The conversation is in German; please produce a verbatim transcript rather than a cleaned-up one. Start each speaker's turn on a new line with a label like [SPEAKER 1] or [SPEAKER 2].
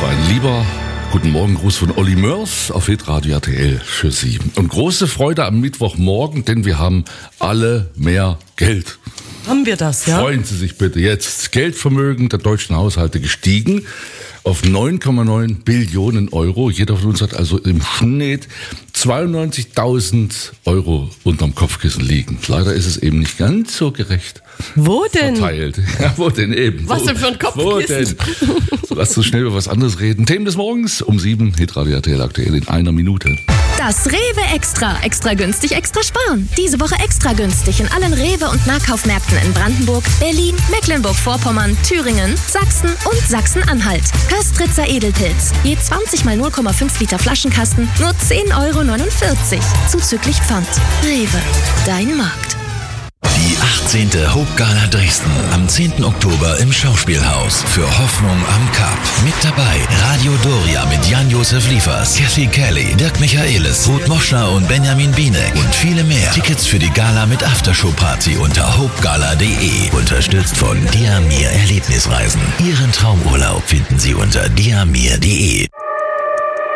[SPEAKER 1] war ein lieber guten Morgen-Gruß von Olli Mörs auf Hitradio R T L für Sie. Und große Freude am Mittwochmorgen, denn wir haben alle mehr Geld.
[SPEAKER 2] Haben wir das, ja?
[SPEAKER 1] Freuen Sie sich bitte jetzt. Geldvermögen der deutschen Haushalte gestiegen auf neun Komma neun Billionen Euro. Jeder von uns hat also im Schnitt zweiundneunzigtausend Euro unterm Kopfkissen liegen. Leider ist es eben nicht ganz so gerecht
[SPEAKER 2] Wo denn?
[SPEAKER 1] verteilt. Ja, wo denn eben?
[SPEAKER 2] Was
[SPEAKER 1] wo,
[SPEAKER 2] denn für ein Kopfkissen?
[SPEAKER 1] Wo denn? So, lass uns schnell über was anderes reden. Themen des Morgens um sieben. Hitradio R T L aktuell in einer Minute.
[SPEAKER 3] Das Rewe Extra. Extra günstig, extra sparen. Diese Woche extra günstig in allen Rewe- und Nahkaufmärkten in Brandenburg, Berlin, Mecklenburg-Vorpommern, Thüringen, Sachsen und Sachsen-Anhalt. Köstritzer Edelpilz. Je zwanzig mal null Komma fünf Liter Flaschenkasten, nur zehn Euro neunundvierzig. Zuzüglich Pfand. Rewe. Dein Markt.
[SPEAKER 4] Die achtzehnte Hope Gala Dresden am zehnten Oktober im Schauspielhaus für Hoffnung am Kap. Mit dabei Radio Doria mit Jan-Josef Liefers, Kathy Kelly, Dirk Michaelis, Ruth Moschner und Benjamin Bienek und viele mehr. Tickets für die Gala mit Aftershow-Party unter hopegala punkt de. Unterstützt von Diamir Erlebnisreisen. Ihren Traumurlaub finden Sie unter diamir punkt de.